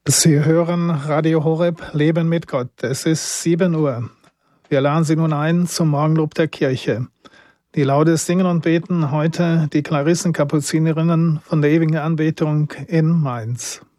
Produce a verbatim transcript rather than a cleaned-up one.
Sie hören Radio Horeb, Leben mit Gott. Es ist sieben Uhr. Wir laden Sie nun ein zum Morgenlob der Kirche. Die Laudes singen und beten heute die Klarissenkapuzinerinnen von der ewigen Anbetung in Mainz.